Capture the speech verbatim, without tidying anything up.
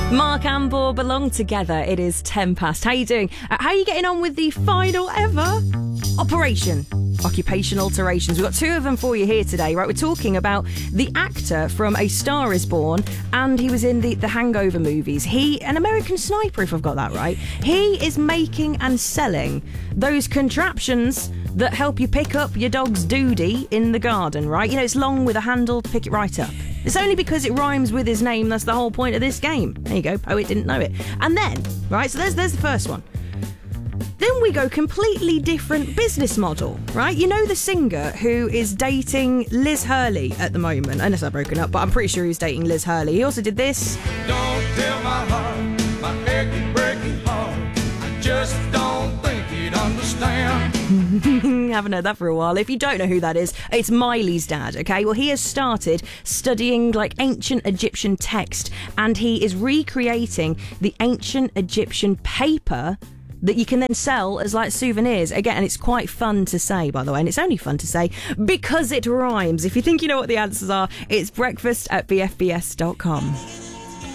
Mark and Bor belong together. It is ten past. How you doing? Uh, how are you getting on with the final ever Operation Occupation Alterations? We've got two of them for you here today, right? We're talking about the actor from A Star Is Born, and he was in the, the Hangover movies. He, an American Sniper, if I've got that right, he is making and selling those contraptions that help you pick up your dog's doody in the garden, right? You know, it's long with a handle to pick it right up. It's only because it rhymes with his name, that's the whole point of this game. There you go, poet didn't know it. And then, right, so there's, there's the first one. Then we go completely different business model, right? You know the singer who is dating Liz Hurley at the moment, unless I've broken up, but I'm pretty sure he's dating Liz Hurley. He also did this. Don't tell my heart, my aching, breaking heart, I just don't think you'd understand. Haven't heard that for a while. If you don't know who that is, it's Miley's dad, okay? Well, he has started studying like ancient Egyptian text, and he is recreating the ancient Egyptian paper that you can then sell as like souvenirs. Again, and it's quite fun to say, by the way, and it's only fun to say because it rhymes. If you think you know what the answers are, it's breakfast at b f b s dot com.